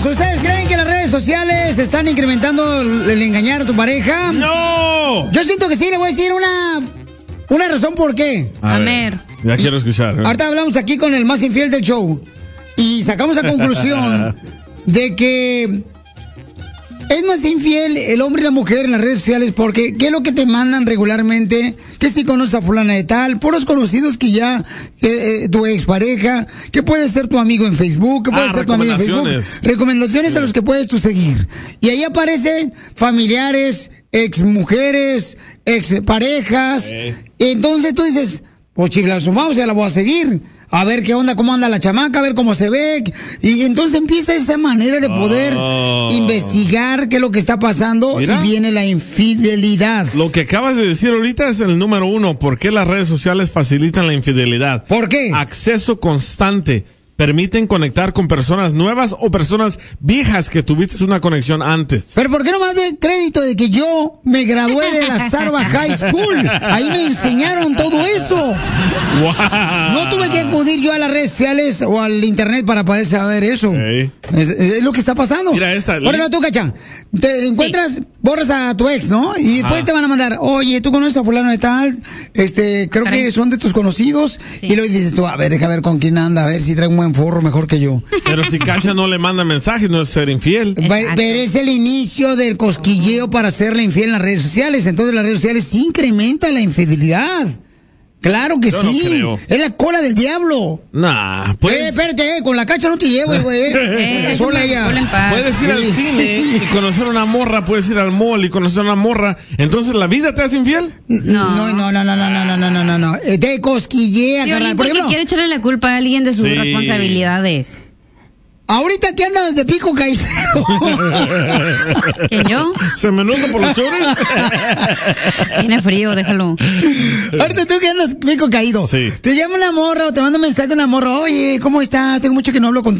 ¿ustedes creen que las redes sociales están incrementando el engañar a tu pareja? ¡No! Yo siento que sí, le voy a decir una razón por qué. A ver, ya quiero escuchar. Ahorita hablamos aquí con el más infiel del show y sacamos la conclusión de que es más infiel el hombre y la mujer en las redes sociales porque ¿qué es lo que te mandan regularmente? Que si conoces a fulana de tal, puros conocidos que ya, tu expareja, que puede ser tu amigo en Facebook, que puede ser tu amigo en Facebook. Recomendaciones a los que puedes tú seguir. Y ahí aparecen familiares, exmujeres, exparejas. Entonces tú dices, pues chiflazo, vamos, ya la voy a seguir. A ver qué onda, cómo anda la chamaca, a ver cómo se ve. Y entonces empieza esa manera de poder investigar qué es lo que está pasando. Mira, y viene la infidelidad. Lo que acabas de decir ahorita es el número 1. ¿Por qué las redes sociales facilitan la infidelidad? ¿Por qué? Acceso constante. Permiten conectar con personas nuevas o personas viejas que tuviste una conexión antes. Pero ¿por qué no más de crédito de que yo me gradué de la Sarva High School? Ahí me enseñaron todo eso. Wow. No tuve que acudir yo a las redes sociales o al internet para poder saber eso. Es lo que está pasando. Mira esta. Ahora tú, Cacha, te encuentras, borras a tu ex, ¿no? Y después te van a mandar, oye, ¿tú conoces a fulano de tal? Creo que son de tus conocidos. Sí. Y luego dices tú, a ver, deja ver con quién anda, a ver si trae un buen forro mejor que yo. Pero si Cacha no le manda mensajes, no es ser infiel. Pero es el inicio del cosquilleo para hacerle infiel en las redes sociales. Entonces las redes sociales sí incrementan la infidelidad. Claro que yo sí. No creo. Es la cola del diablo. Nah, pues. Espérate, con la Cacha no te llevo, güey. Sola ella. Puedes ir al cine y conocer una morra, puedes ir al mall y conocer una morra. Entonces, ¿la vida te hace infiel? No. Te cosquillea, carnal. Por ejemplo, quiere echarle la culpa a alguien de sus responsabilidades. Ahorita que andas de pico caído. ¿Quién, yo? ¿Se me nota por los chores? Tiene frío, déjalo. Ahorita tú que andas pico caído. Sí. Te llama una morra o te manda un mensaje una morra. Oye, ¿cómo estás? Tengo mucho que no hablo contigo.